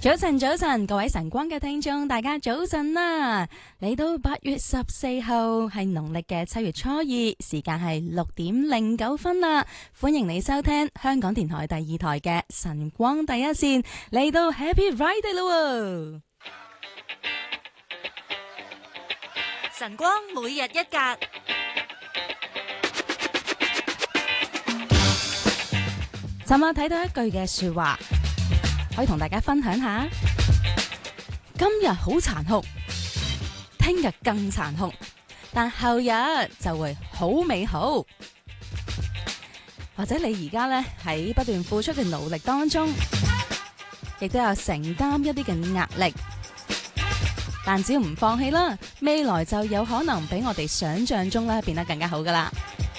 早晨，早晨，各位晨光嘅聽眾，大家早晨啦！嚟到8月14號係農曆嘅7月初二，時間係6:09啦。歡迎你收聽香港電台第2台嘅晨光第一線，嚟到 Happy Friday 咯！ 晨光每日一格。 尋日睇到一句嘅說話，可以同大家分享下。今日好殘酷，聽日更殘酷，但後日就會好美好。或者你而家呢喺不斷付出嘅努力當中，亦都有承擔一啲嘅壓力，但只要唔放棄啦，未來就有可能比我哋想象中咧變得更加好噶啦。